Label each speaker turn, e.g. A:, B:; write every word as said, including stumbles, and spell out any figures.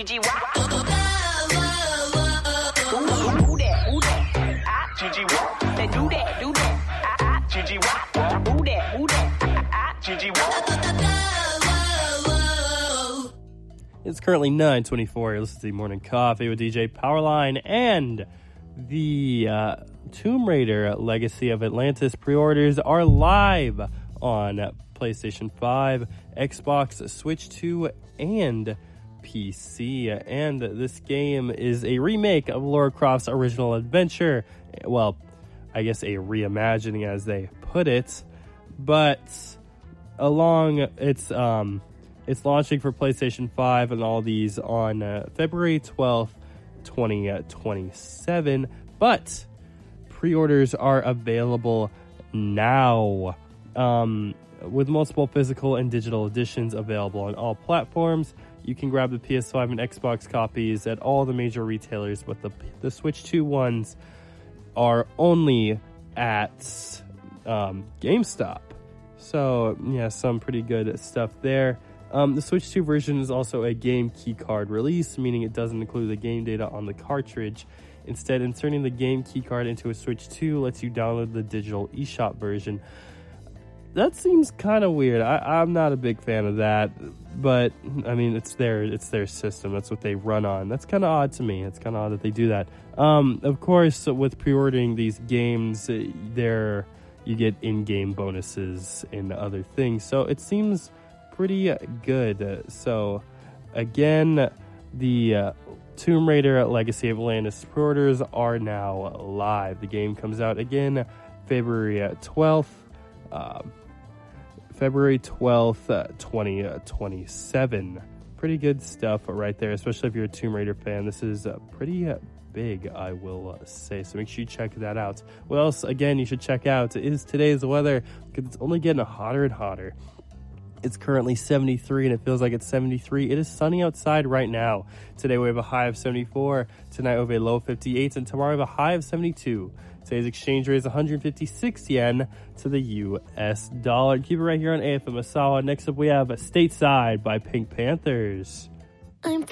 A: G G Wop. Who that? Who that? Ah, G G Wop. Say do that, do that. Ah, G G Wop. Who that? Who that? Ah, G G Wop.
B: It's currently nine twenty-four. You're listening to the Morning Coffee with D J Powerline, and the uh, Tomb Raider Legacy of Atlantis pre-orders are live on PlayStation five, Xbox, Switch two, and P C. And this game is a remake of Lara Croft's original adventure. Well, I guess a reimagining, as they put it. But along, it's um, it's launching for PlayStation five and all these on uh, February twelfth, twenty twenty-seven. But pre-orders are available now. Um, with multiple physical and digital editions available on all platforms. You can grab the P S five and Xbox copies at all the major retailers, but the the Switch two ones are only at um, GameStop. So, yeah, some pretty good stuff there. Um, the Switch two version is also a game key card release, meaning it doesn't include the game data on the cartridge. Instead, inserting the game key card into a Switch two lets you download the digital eShop version. That seems kind of weird. I, I'm not a big fan of that, but I mean, it's their it's their system. That's what they run on. That's kind of odd to me. It's kind of odd that they do that. Um, of course, with pre-ordering these games, there you get in-game bonuses and other things. So it seems pretty good. So again, the uh, Tomb Raider Legacy of Atlantis pre-orders are now live. The game comes out again February twelfth. Uh, February twelfth, uh, twenty twenty-seven. Pretty good stuff right there, especially if you're a Tomb Raider fan. This is uh, pretty uh, big, I will uh, say. So make sure you check that out. What else, again, you should check out is today's weather, because it's only getting hotter and hotter. It's currently seventy-three, and it feels like it's seventy-three. It is sunny outside right now. Today we have a high of seventy-four. Tonight we have a low of fifty-eight, and tomorrow we have a high of seventy-two. Today's exchange rate is one hundred fifty-six yen to the U S dollar. Keep it right here on A F M Asawa. Next up, we have Stateside by Pink Panthers.
C: I'm